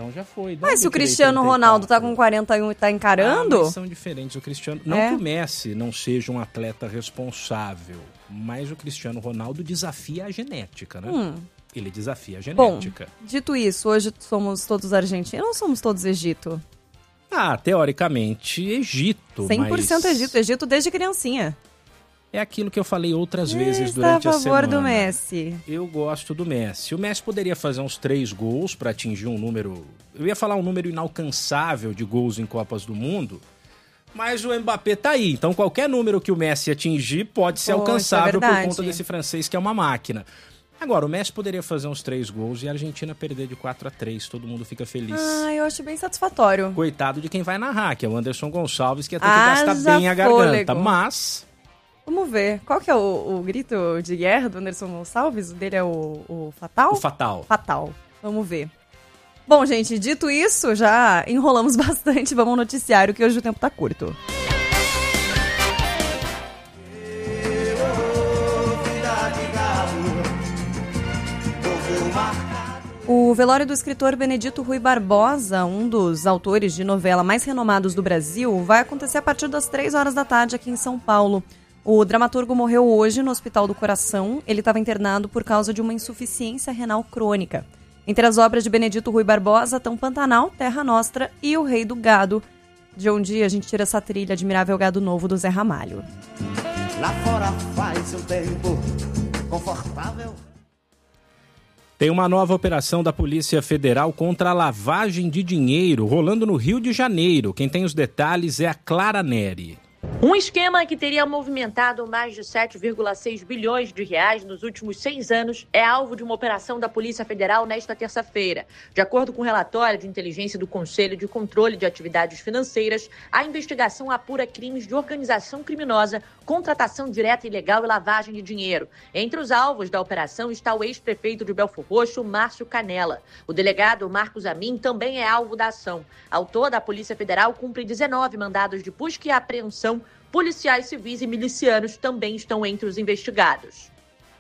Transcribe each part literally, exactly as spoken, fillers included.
não, já foi. Dá Mas se o Cristiano Ronaldo tá com quarenta e um e tá encarando... Ah, mas são diferentes. O Cristiano... Não é. que o Messi não seja um atleta responsável, mas o Cristiano Ronaldo desafia a genética, né? Hum. Ele desafia a genética. Bom, dito isso, hoje somos todos argentinos, não somos todos Egito. Ah, teoricamente, Egito, cem por cento mas... Egito, Egito desde criancinha. É aquilo que eu falei outras vezes Está durante a a favor semana. do Messi. Eu gosto do Messi. O Messi poderia fazer uns três gols para atingir um número... Eu ia falar um número inalcançável de gols em Copas do Mundo, mas o Mbappé tá aí. Então qualquer número que o Messi atingir pode ser Poxa, alcançável é por conta desse francês que é uma máquina. Agora, o Messi poderia fazer uns três gols e a Argentina perder de quatro a três. Todo mundo fica feliz. Ah, eu acho bem satisfatório. Coitado de quem vai narrar, que é o Anderson Gonçalves, que ia ter que Haja gastar bem a fôlego. garganta. Mas... Vamos ver. Qual que é o, o grito de guerra do Anderson Gonçalves? O dele é o, o Fatal? O Fatal. Fatal. Vamos ver. Bom, gente, dito isso, já enrolamos bastante. Vamos ao noticiário, que hoje o tempo tá curto. O velório do escritor Benedito Rui Barbosa, um dos autores de novela mais renomados do Brasil, vai acontecer a partir das três horas da tarde aqui em São Paulo. O dramaturgo morreu hoje no Hospital do Coração. Ele estava internado por causa de uma insuficiência renal crônica. Entre as obras de Benedito Rui Barbosa estão Pantanal, Terra Nostra e O Rei do Gado, de onde a gente tira essa trilha Admirável Gado Novo do Zé Ramalho. Lá fora faz um tempo confortável. Tem uma nova operação da Polícia Federal contra a lavagem de dinheiro rolando no Rio de Janeiro. Quem tem os detalhes é a Clara Neri. Um esquema que teria movimentado mais de sete vírgula seis bilhões de reais nos últimos seis anos é alvo de uma operação da Polícia Federal nesta terça-feira. De acordo com o relatório de inteligência do Conselho de Controle de Atividades Financeiras, a investigação apura crimes de organização criminosa, contratação direta ilegal e lavagem de dinheiro. Entre os alvos da operação está o ex-prefeito de Belfor Roxo, Márcio Canella. O delegado Marcos Amin também é alvo da ação. Ao todo, a Polícia Federal cumpre dezenove mandados de busca e apreensão. Policiais civis e milicianos também estão entre os investigados.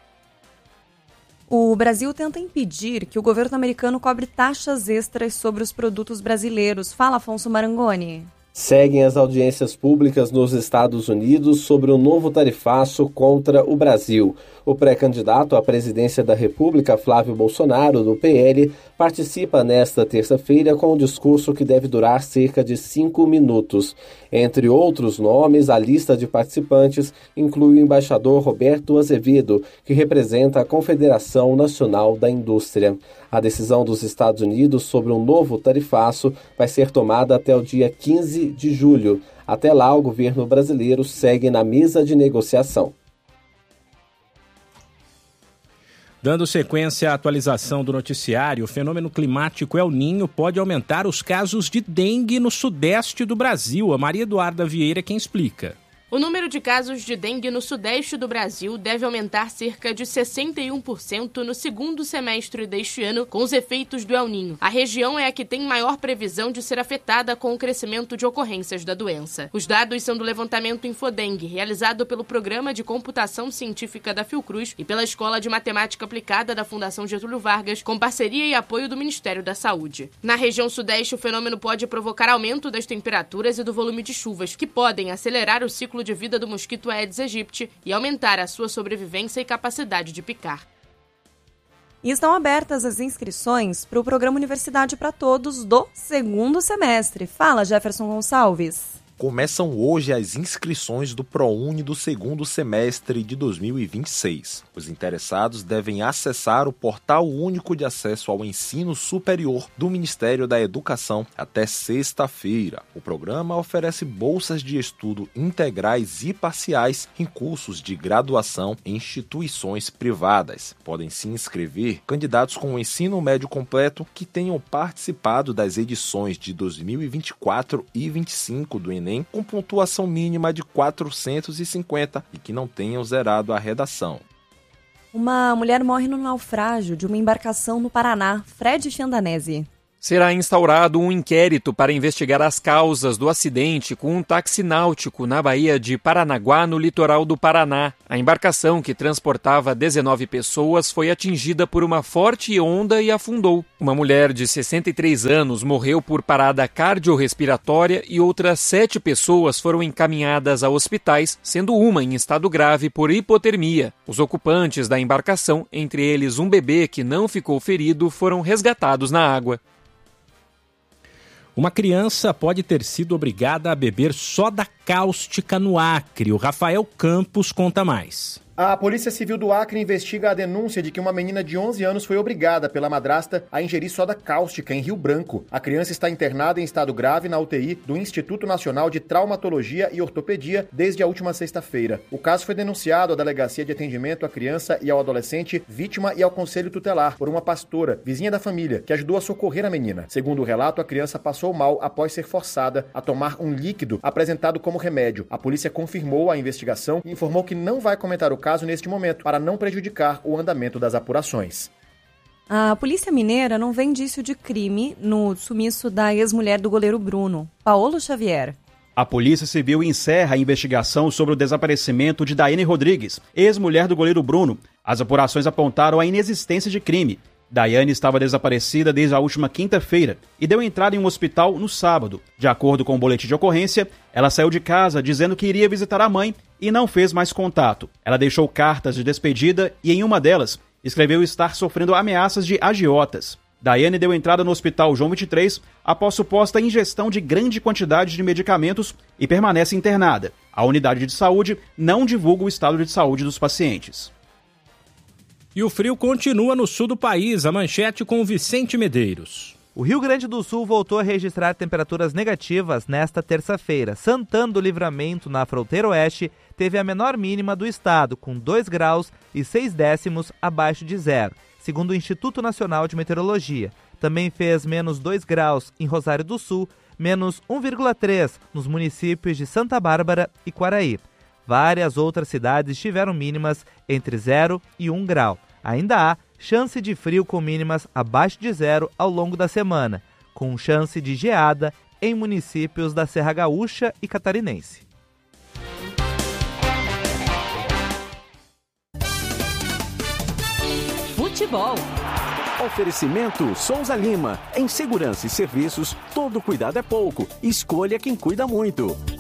O Brasil tenta impedir que o governo americano cobre taxas extras sobre os produtos brasileiros. Fala, Afonso Marangoni. Seguem as audiências públicas nos Estados Unidos sobre o novo tarifaço contra o Brasil. O pré-candidato à presidência da República, Flávio Bolsonaro, do P L, participa nesta terça-feira com um discurso que deve durar cerca de cinco minutos. Entre outros nomes, a lista de participantes inclui o embaixador Roberto Azevedo, que representa a Confederação Nacional da Indústria. A decisão dos Estados Unidos sobre um novo tarifaço vai ser tomada até o dia quinze de julho. Até lá, o governo brasileiro segue na mesa de negociação. Dando sequência à atualização do noticiário, o fenômeno climático El Niño pode aumentar os casos de dengue no sudeste do Brasil. A Maria Eduarda Vieira quem explica. O número de casos de dengue no sudeste do Brasil deve aumentar cerca de sessenta e um por cento no segundo semestre deste ano, com os efeitos do El Niño. A região é a que tem maior previsão de ser afetada com o crescimento de ocorrências da doença. Os dados são do levantamento Infodengue, realizado pelo Programa de Computação Científica da Fiocruz e pela Escola de Matemática Aplicada da Fundação Getúlio Vargas, com parceria e apoio do Ministério da Saúde. Na região sudeste, o fenômeno pode provocar aumento das temperaturas e do volume de chuvas, que podem acelerar o ciclo de vida do mosquito Aedes aegypti e aumentar a sua sobrevivência e capacidade de picar. E estão abertas as inscrições para o programa Universidade para Todos do segundo semestre. Fala, Jefferson Gonçalves. Começam hoje as inscrições do ProUni do segundo semestre de dois mil e vinte e seis. Os interessados devem acessar o Portal Único de Acesso ao Ensino Superior do Ministério da Educação até sexta-feira. O programa oferece bolsas de estudo integrais e parciais em cursos de graduação em instituições privadas. Podem se inscrever candidatos com o ensino médio completo que tenham participado das edições de dois mil e vinte e quatro e vinte e cinco do Enem com pontuação mínima de quatrocentos e cinquenta e que não tenham zerado a redação. Uma mulher morre no naufrágio de uma embarcação no Paraná. Fred Fiandanese. Será instaurado um inquérito para investigar as causas do acidente com um táxi náutico na Baía de Paranaguá, no litoral do Paraná. A embarcação, que transportava dezenove pessoas, foi atingida por uma forte onda e afundou. Uma mulher de sessenta e três anos morreu por parada cardiorrespiratória e outras sete pessoas foram encaminhadas a hospitais, sendo uma em estado grave por hipotermia. Os ocupantes da embarcação, entre eles um bebê que não ficou ferido, foram resgatados na água. Uma criança pode ter sido obrigada a beber soda cáustica no Acre. O Rafael Campos conta mais. A Polícia Civil do Acre investiga a denúncia de que uma menina de onze anos foi obrigada pela madrasta a ingerir soda cáustica em Rio Branco. A criança está internada em estado grave na U T I do Instituto Nacional de Traumatologia e Ortopedia desde a última sexta-feira. O caso foi denunciado à Delegacia de Atendimento à Criança e ao Adolescente Vítima e ao Conselho Tutelar por uma pastora, vizinha da família, que ajudou a socorrer a menina. Segundo o relato, a criança passou mal após ser forçada a tomar um líquido apresentado como remédio. A polícia confirmou a investigação e informou que não vai comentar o caso caso neste momento, para não prejudicar o andamento das apurações. A Polícia Mineira não vê indício de crime no sumiço da ex-mulher do goleiro Bruno. Paolo Xavier. A Polícia Civil encerra a investigação sobre o desaparecimento de Daiane Rodrigues, ex-mulher do goleiro Bruno. As apurações apontaram a inexistência de crime. Daiane estava desaparecida desde a última quinta-feira e deu entrada em um hospital no sábado. De acordo com o boletim de ocorrência, ela saiu de casa dizendo que iria visitar a mãe e não fez mais contato. Ela deixou cartas de despedida e, em uma delas, escreveu estar sofrendo ameaças de agiotas. Daiane deu entrada no Hospital João vinte e três após suposta ingestão de grande quantidade de medicamentos e permanece internada. A unidade de saúde não divulga o estado de saúde dos pacientes. E o frio continua no sul do país. A manchete com o Vicente Medeiros. O Rio Grande do Sul voltou a registrar temperaturas negativas nesta terça-feira. Santana do Livramento, na fronteira oeste, teve a menor mínima do estado, com dois graus e seis décimos abaixo de zero, segundo o Instituto Nacional de Meteorologia. Também fez menos dois graus em Rosário do Sul, menos um vírgula três nos municípios de Santa Bárbara e Quaraí. Várias outras cidades tiveram mínimas entre zero e um grau. Ainda há chance de frio com mínimas abaixo de zero ao longo da semana, com chance de geada em municípios da Serra Gaúcha e Catarinense. Futebol. Oferecimento Souza Lima. Em segurança e serviços, todo cuidado é pouco. Escolha quem cuida muito.